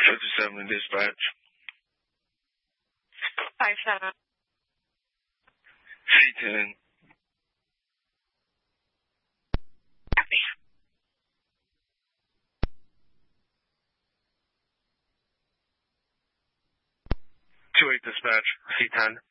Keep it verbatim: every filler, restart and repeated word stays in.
fifty-seven dispatch. five seven. C ten. two eight dispatch, C ten.